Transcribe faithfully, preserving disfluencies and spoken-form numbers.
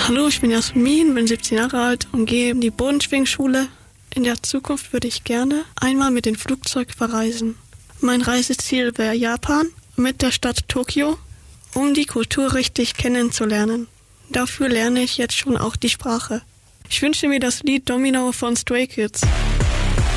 Hallo, ich bin Jasmin, bin siebzehn Jahre alt und gehe in die Bodenschwingschule. In der Zukunft würde ich gerne einmal mit dem Flugzeug verreisen. Mein Reiseziel wäre Japan mit der Stadt Tokio, um die Kultur richtig kennenzulernen. Dafür lerne ich jetzt schon auch die Sprache. Ich wünsche mir das Lied Domino von Stray Kids.